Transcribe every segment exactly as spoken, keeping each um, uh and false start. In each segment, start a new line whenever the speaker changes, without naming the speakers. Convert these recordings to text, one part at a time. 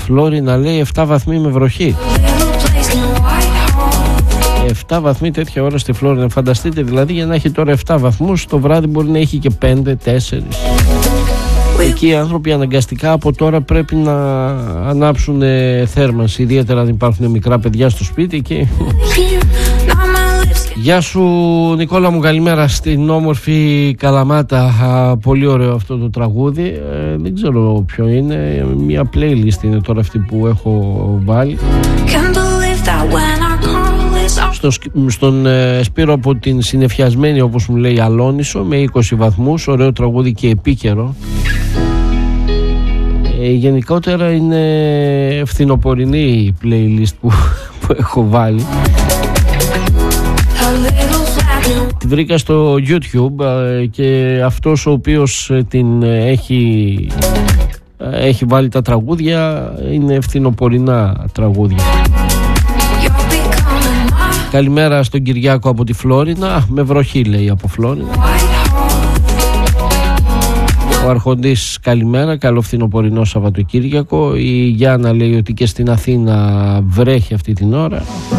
Φλόρινα λέει εφτά βαθμοί με βροχή. εφτά βαθμοί τέτοια ώρα στη Φλόρινα. Φανταστείτε δηλαδή, για να έχει τώρα εφτά βαθμούς, το βράδυ μπορεί να έχει και πέντε, τέσσερα. Εκεί οι άνθρωποι αναγκαστικά από τώρα πρέπει να ανάψουν θέρμανση, ιδιαίτερα αν υπάρχουν μικρά παιδιά στο σπίτι και... Γεια σου Νικόλα μου, καλημέρα στην όμορφη Καλαμάτα. Πολύ ωραίο αυτό το τραγούδι. ε, Δεν ξέρω ποιο είναι. Μια playlist είναι τώρα αυτή που έχω βάλει. Στο, Στον ε, Σπύρο από την συννεφιασμένη, όπως μου λέει, Αλόνισο, με είκοσι βαθμούς. Ωραίο τραγούδι και επίκαιρο. ε, Γενικότερα είναι φθινοπορεινή η playlist που, που έχω βάλει. Τη βρήκα στο YouTube και αυτός ο οποίος την έχει, έχει βάλει τα τραγούδια είναι φθινοπορεινά τραγούδια. Καλημέρα στον Κυριάκο από τη Φλόρινα. Με βροχή λέει από Φλόρινα. Ο Αρχοντής καλημέρα, καλό φθινοπορεινό Σαββατοκύριακο. Η Γιάννα λέει ότι και στην Αθήνα βρέχει αυτή την ώρα.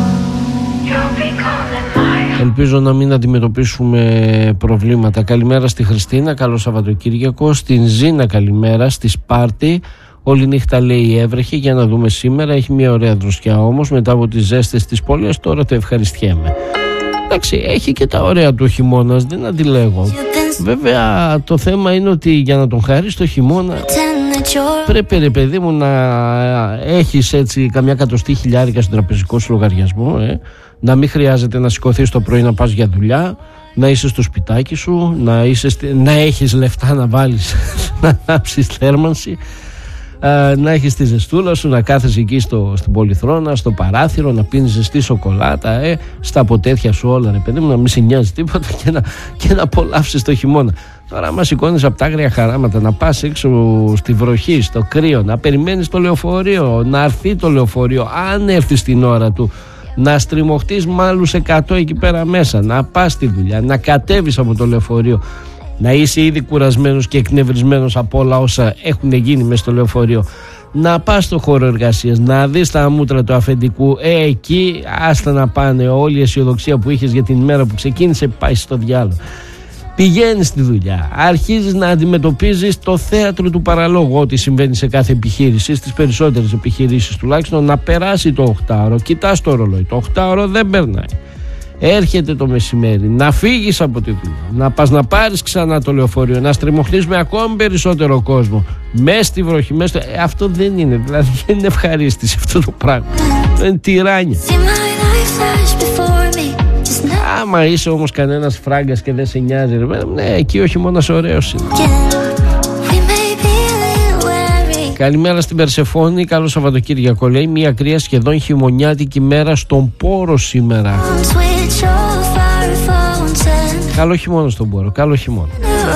Ελπίζω να μην αντιμετωπίσουμε προβλήματα. Καλημέρα στη Χριστίνα, καλό Σαββατοκύριακο. Στην Ζήνα καλημέρα, στη Σπάρτη. Όλη νύχτα λέει έβρεχε, για να δούμε σήμερα. Έχει μια ωραία δροσιά όμως μετά από τις ζέστες της πόλης. Τώρα το ευχαριστιέμαι. Εντάξει, έχει και τα ωραία του χειμώνας, δεν αντιλέγω. Βέβαια το θέμα είναι ότι για να τον χαρείς το χειμώνα πρέπει, ρε παιδί μου, να έχεις έτσι καμιά κατοστή χιλιάρικα στον τραπεζικό σου λογαριασμό, ε? Να μην χρειάζεται να σηκωθείς το πρωί να πας για δουλειά, να είσαι στο σπιτάκι σου, να, είσαι, να έχεις λεφτά να βάλεις να ανάψεις θέρμανση, να έχεις τη ζεστούλα σου, να κάθεσαι εκεί στο, στην πολυθρόνα, στο παράθυρο, να πίνεις ζεστή σοκολάτα, ε, στα ποτέτια σου όλα, ρε παιδί μου, να μην σε νοιάζει τίποτα και να, και να απολαύσεις το χειμώνα. Τώρα άμα σηκώνεις από τα άγρια χαράματα να πας έξω στη βροχή, στο κρύο, να περιμένεις το λεωφορείο, να έρθει το λεωφορείο, αν έρθει στην ώρα του, να στριμωχτείς με άλλους εκατό εκεί πέρα μέσα, να πας στη δουλειά, να κατέβεις από το λεωφορείο, να είσαι ήδη κουρασμένος και εκνευρισμένος από όλα όσα έχουν γίνει μέσα στο λεωφορείο, να πας στο χώρο εργασίας, να δεις τα μούτρα του αφεντικού, ε, εκεί άστα να πάνε, όλη η αισιοδοξία που είχες για την ημέρα που ξεκίνησε πάει στο διάλογο. Πηγαίνεις στη δουλειά, αρχίζεις να αντιμετωπίζεις το θέατρο του παραλόγου, ό,τι συμβαίνει σε κάθε επιχείρηση, στις περισσότερες επιχειρήσεις τουλάχιστον, να περάσει το οχτάωρο. Κοιτάς το ρολόι, το οχτάωρο δεν περνάει. Έρχεται το μεσημέρι, να φύγεις από τη δουλειά, να πας να πάρεις ξανά το λεωφορείο, να στριμωχτείς με ακόμη περισσότερο κόσμο, μέσα στη βροχή, μέσα στο... ε, αυτό δεν είναι, δηλαδή δεν είναι ευχαρίστηση αυτό το πράγμα. Αυτό είναι τυράννια. Άμα είσαι όμως κανένας φράγκας και δεν σε νοιάζει, ρε, ναι, εκεί ο χειμώνας ωραίος είναι. Καλημέρα στην Περσεφόνη, καλό Σαββατοκύριακο λέει. Μια κρύα σχεδόν χειμωνιάτικη μέρα στον Πόρο σήμερα. Καλό χειμώνα στον Πόρο, καλό χειμώνα.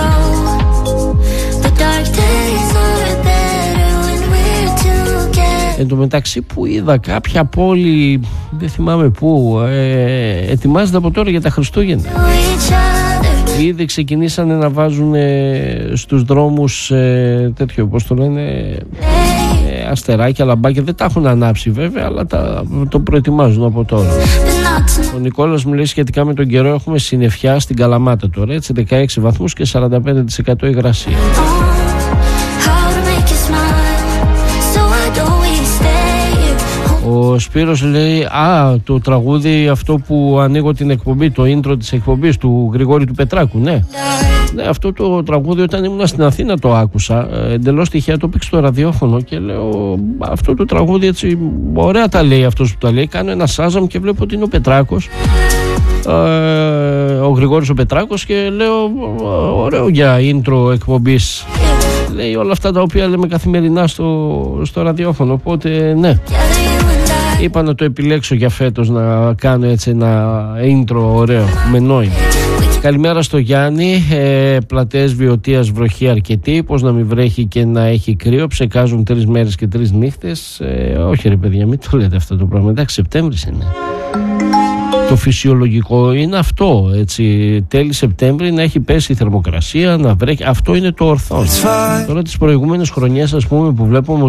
Εν τω μεταξύ που είδα κάποια πόλη, δεν θυμάμαι πού, ε, ετοιμάζεται από τώρα για τα Χριστούγεννα. Ήδη ξεκινήσανε να βάζουν ε, στους δρόμους ε, τέτοιο, πώς το λένε, ε, αστεράκια, λαμπάκια. Δεν τα έχουν ανάψει βέβαια, αλλά τα, το προετοιμάζουν από τώρα. Ο Νικόλας μου λέει σχετικά με τον καιρό, έχουμε συννεφιά στην Καλαμάτα τώρα, έτσι, δεκαέξι βαθμούς και σαράντα πέντε τοις εκατό υγρασία. Ο Σπύρος λέει, α, το τραγούδι αυτό που ανοίγω την εκπομπή, το intro της εκπομπής του Γρηγόρη του Πετράκου, ναι. Ναι, αυτό το τραγούδι όταν ήμουν στην Αθήνα το άκουσα, εντελώς τυχαία το πήξε στο ραδιόφωνο και λέω, αυτό το τραγούδι έτσι, ωραία τα λέει αυτός που τα λέει, κάνω ένα σάζαμ και βλέπω ότι είναι ο Πετράκος, ε, ο Γρηγόρης ο Πετράκος και λέω, ωραίο για intro εκπομπής. Λέει όλα αυτά τα οποία λέμε καθημερινά στο, στο ραδιόφωνο, οπότε ναι. Είπα να το επιλέξω για φέτος, να κάνω έτσι ένα intro ωραίο, με νόημα. Καλημέρα στο Γιάννη, ε, πλατείες Βιωτίας βροχή αρκετή, πώς να μην βρέχει και να έχει κρύο, ψεκάζουν τρεις μέρες και τρεις νύχτες. Ε, όχι ρε παιδιά, μην το λέτε αυτό το πράγμα, εντάξει, Σεπτέμβρης είναι. Το φυσιολογικό είναι αυτό, έτσι, τέλη Σεπτέμβρη να έχει πέσει η θερμοκρασία, να βρέχει, αυτό είναι το ορθό. Τώρα τις προηγούμενες χρονιές, ας πούμε, που βλέπουμε